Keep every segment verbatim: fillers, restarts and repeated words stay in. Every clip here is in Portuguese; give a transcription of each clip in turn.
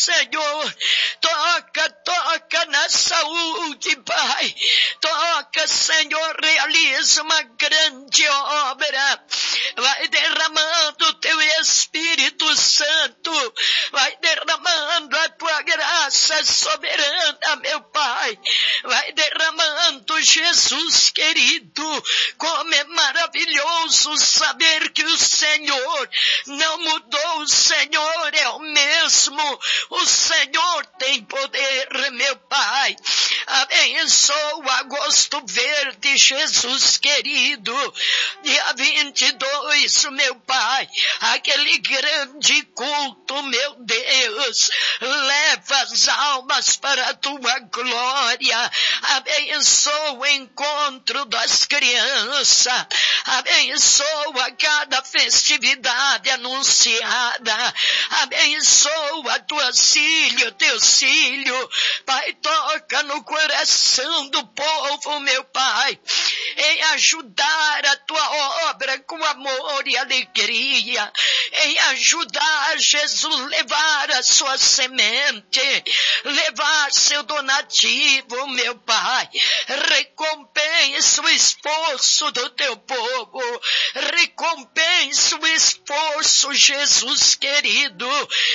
Senhor. Toca, toca na saúde, Pai. Toca, Senhor, realiza uma grande obra. Vai derramando o teu Espírito Santo. Vai derramando a tua graça soberana, meu Pai. Vai derramando, Jesus querido. Como é maravilhoso saber que o Senhor não mudou. O Senhor é o mesmo. O Senhor tem poder, meu Pai. Abençoa Agosto Verde, Jesus querido. Dia vinte e dois, meu Pai. Aquele grande culto, meu Deus. Leva as almas para a tua glória. Abençoa o encontro das crianças. Abençoa cada festividade anunciada. Abençoa tuas filhas, teus filhos. Pai, toca no coração do povo, meu Pai, em ajudar a tua obra com amor e alegria, em ajudar, Jesus, levar a sua semente, levar seu donativo, meu Pai. Recompensa o esforço do teu povo, recompensa o esforço, Jesus querido.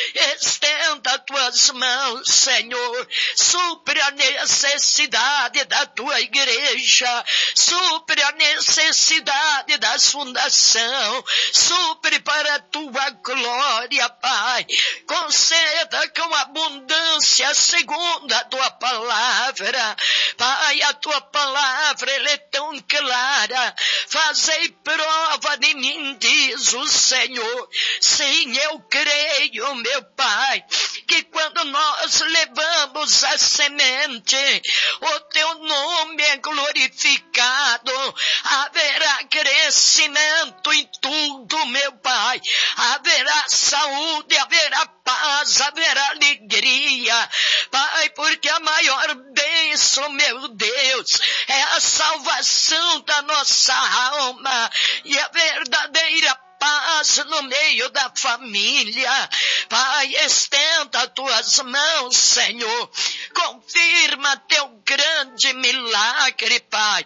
Estenda tuas mãos, Senhor, supre a necessidade da tua igreja, supre a necessidade da fundação, supre para a tua glória, Pai. Conceda com abundância segundo a tua palavra. Pai, a tua palavra ela é tão clara. Fazei prova de mim, diz o Senhor. Sim, eu creio, meu Pai, que quando nós levamos a semente, o teu nome é glorificado. Haverá crescimento em tudo, meu Pai. Haverá saúde, haverá paz, haverá alegria. Pai, porque a maior bênção, meu Deus, é a salvação da nossa alma e a verdadeira paz no meio da família. Pai, estenda tuas mãos, Senhor. Confirma teu grande milagre, Pai.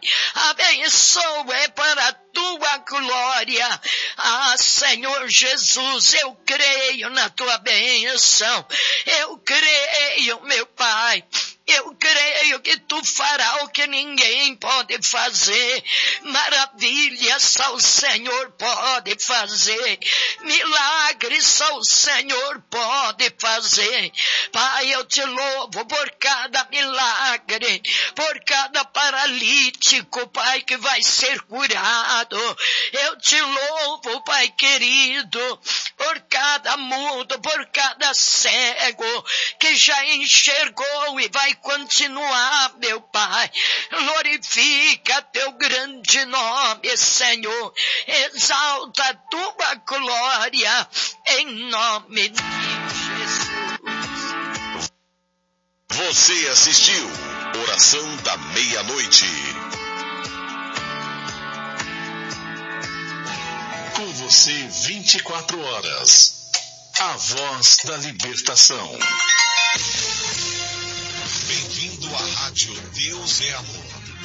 Abençoa é para a tua glória. Ah, Senhor Jesus, eu creio na tua bênção. Eu creio, meu Pai. Eu creio que tu farás o que ninguém pode fazer. Maravilhas só o Senhor pode fazer. Milagres só o Senhor pode fazer. Pai, eu te louvo por cada milagre, por cada paralítico, Pai, que vai ser curado. Eu te louvo, Pai querido, por cada mudo, por cada cego que já enxergou e vai continuar, meu Pai. Glorifica teu grande nome, Senhor. Exalta a tua glória em nome de Jesus. Você assistiu Oração da Meia-Noite. Com você vinte e quatro horas. A voz da libertação. Bem-vindo à Rádio Deus é Amor.